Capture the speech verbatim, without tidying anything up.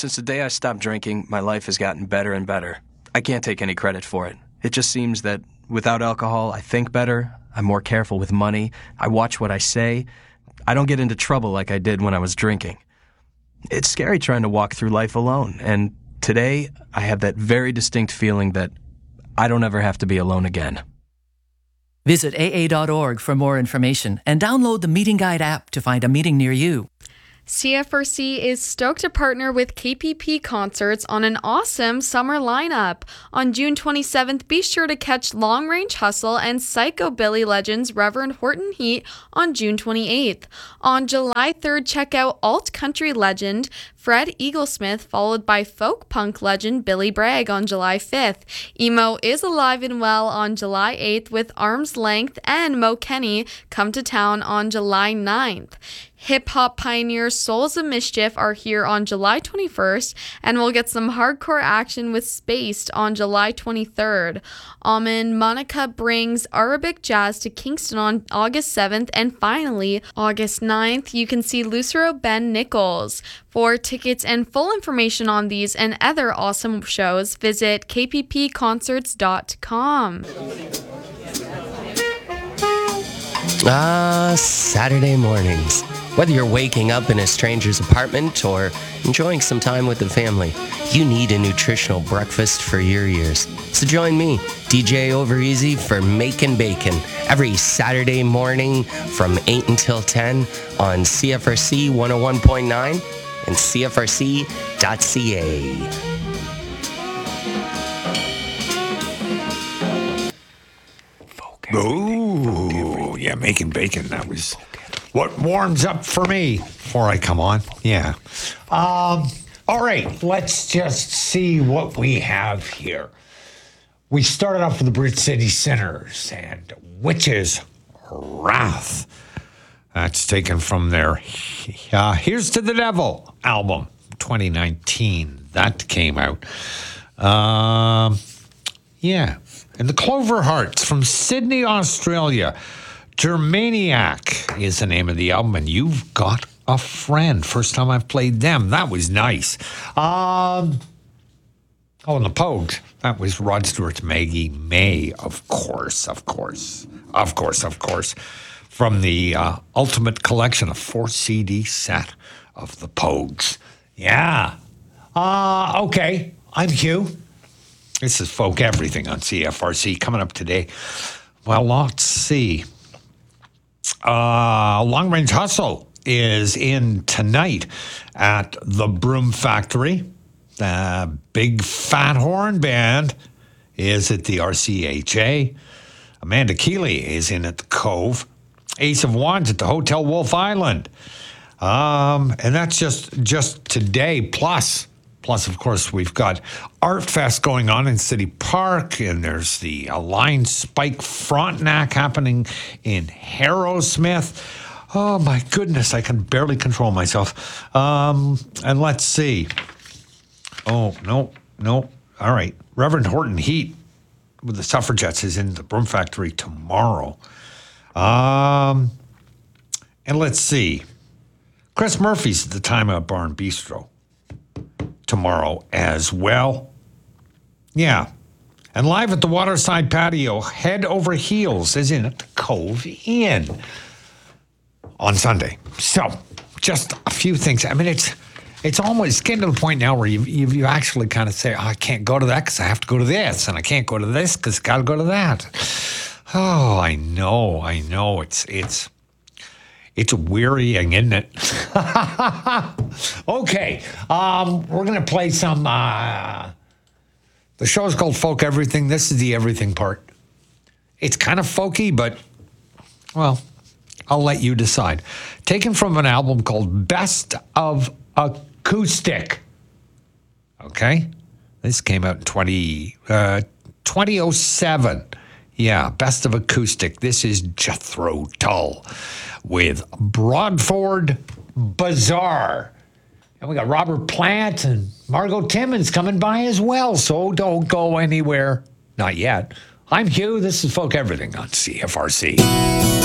Since the day I stopped drinking, my life has gotten better and better. I can't take any credit for it. It just seems that without alcohol, I think better, I'm more careful with money, I watch what I say, I don't get into trouble like I did when I was drinking. It's scary trying to walk through life alone, and today I have that very distinct feeling that I don't ever have to be alone again. Visit A A dot org for more information and download the Meeting Guide app to find a meeting near you. C F R C is stoked to partner with K P P Concerts on an awesome summer lineup. On June twenty-seventh, be sure to catch Long Range Hustle and Psychobilly legends Reverend Horton Heat on June twenty-eighth. On July third, check out alt country legend Fred Eaglesmith, followed by folk punk legend Billy Bragg on July fifth. Emo is alive and well on July eighth with Arm's Length and Mo Kenny come to town on July ninth. Hip-hop pioneers Souls of Mischief are here on July twenty-first, and we'll get some hardcore action with Spaced on July twenty-third. Almond Monica brings Arabic jazz to Kingston on August seventh, and finally, August ninth, you can see Lucero Ben Nichols. For tickets and full information on these and other awesome shows, visit k p p concerts dot com. Ah, Saturday mornings. Whether you're waking up in a stranger's apartment or enjoying some time with the family, you need a nutritional breakfast for your ears. So join me, D J Overeasy, for Makin' Bacon every Saturday morning from eight until ten on C F R C one oh one point nine and C F R C dot C A. Ooh, yeah, Making Bacon. That was what warms up for me before I come on. Yeah. Um, all right, let's just see what we have here. We started off with the Brit City Sinners and Witches' Wrath. That's taken from their uh, Here's to the Devil album, twenty nineteen. That came out. Um, yeah. And the Clover Hearts from Sydney, Australia. Germaniac is the name of the album, and You've Got a Friend. First time I've played them. That was nice. Um, oh, and the Pogues. That was Rod Stewart's Maggie May, of course, of course, of course, of course. From the uh, Ultimate Collection, a four C D set of the Pogues. Yeah. Uh, okay, I'm Hugh. This is Folk Everything on C F R C. Coming up today, well, let's see. Uh, Long Range Hustle is in tonight at the Broom Factory. The Big Fat Horn Band is at the R C H A. Amanda Keeley is in at the Cove. Ace of Wands at the Hotel Wolf Island. Um, and that's just, just today. Plus, plus, of course, we've got Art Fest going on in City Park, and there's the Align Spike Frontenac happening in Harrowsmith. Oh, my goodness, I can barely control myself. Um, and let's see. Oh, no, no. All right. Reverend Horton Heat with the Suffragettes is in the Broom Factory tomorrow. Um, and let's see. Chris Murphy's at the Time Out Bar and Bistro tomorrow as well. Yeah. And live at the Waterside Patio, Head Over Heels is in at the Cove Inn on Sunday. So, just a few things. I mean, it's it's almost getting to the point now where you you, you actually kind of say, oh, I can't go to that because I have to go to this, and I can't go to this because I got to go to that. Oh, I know, I know. It's it's it's wearying, isn't it? Okay, um, we're gonna play some. Uh, the show's called Folk Everything. This is the everything part. It's kind of folky, but well, I'll let you decide. Taken from an album called Best of Acoustic. Okay, this came out in twenty, uh, twenty oh seven. Yeah, Best of Acoustic. This is Jethro Tull with Broadford Bazaar. And we got Robert Plant and Margot Timmons coming by as well, so don't go anywhere. Not yet. I'm Hugh. This is Folk Everything on C F R C.